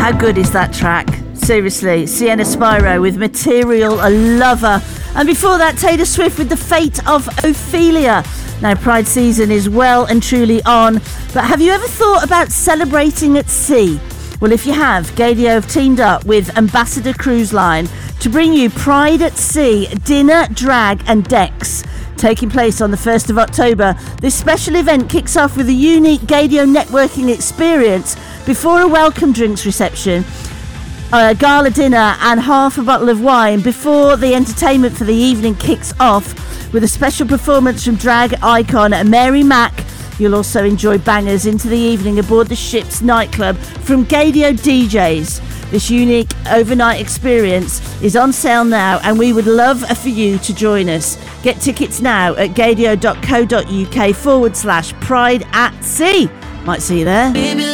How good is that track? Seriously, Sienna Spyro with Material Lover. And before that, Taylor Swift with The Fate of Ophelia. Now, Pride season is well and truly on, but have you ever thought about celebrating at sea? Well, if you have, Gaydio have teamed up with Ambassador Cruise Line to bring you Pride at Sea Dinner, Drag and Decks. Taking place on the 1st of October, this special event kicks off with a unique Gaydio networking experience before a welcome drinks reception, a gala dinner and half a bottle of wine before the entertainment for the evening kicks off with a special performance from drag icon Mary Mack. You'll also enjoy bangers into the evening aboard the ship's nightclub from Gaydio DJs. This unique overnight experience is on sale now, and we would love for you to join us. Get tickets now at gaydio.co.uk/Pride at Sea. Might see you there.